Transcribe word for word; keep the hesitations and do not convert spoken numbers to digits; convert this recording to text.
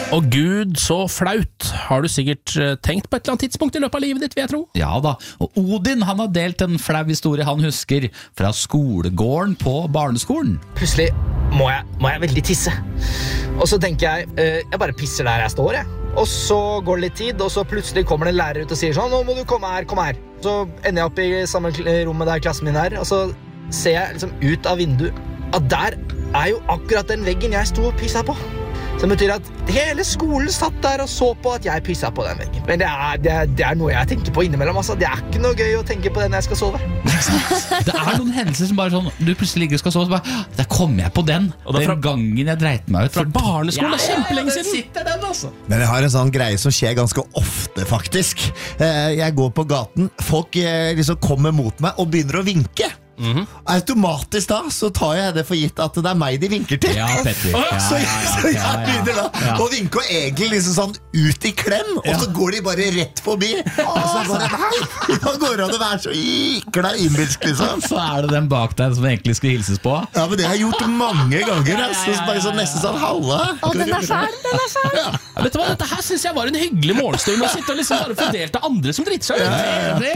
Og Gud, så flaut. Har du sikkert tenkt på et eller annet tidspunkt i løpet av livet ditt, vil jeg tro. Ja da, og Odin han har delt en flau historie han husker fra skolegården på barneskolen. Plutselig må jeg, må jeg veldig tisse. Og så tenker jeg, eh, jeg bare pisser der jeg står, jeg. Og så går det litt tid, og så plutselig kommer det en lærer ut og sier sånn, nå må du komme her, kom her. Så ender jeg opp i samme rommet der klassen min er, og så ser jeg liksom ut av vinduet at der er jo akkurat den veggen jeg sto og pisset på. Som betyr at hele skolen satt der og så på at jeg pisset på den veggen. Men det er, det er, det er noe jeg tenker på innimellom, altså. Det er ikke noe gøy å tenke på det når jeg skal sove. Det er noen hendelser som bare sånn, du plutselig ligger og skal sove, så bare, der kom jeg på den. Den fra, gangen jeg dreit meg ut. Fra barneskolen, det er kjempelenge siden. Sitter den, altså. Men jeg har en sånn greie som skjer ganske ofte, faktisk. Jeg går på gaten, folk liksom kommer mot meg og begynner å vinke. Mm-hmm. Automatisk da så tar jeg det for gitt at det er meg de vinker til. Ja, Petter. Ja, så, ja, ja, så jeg ja, ja, begynner da ja. å vinke og egentlig liksom sånn ut i klem, og så går de bare rett forbi. Og så bare, nei, da går det an å være så ikla innbilsk liksom. Så er det den bak deg som egentlig skulle hilses på. Ja, men det har jeg gjort mange ganger, altså. Bare sånn, nesten sånn halve. Å, den er fæl, den er fæl. Ja. Vet du hva, dette her synes jeg var en hyggelig morgenstund å sitte og liksom bare få delt av andre som dritter seg ut. Ja, ja, ja.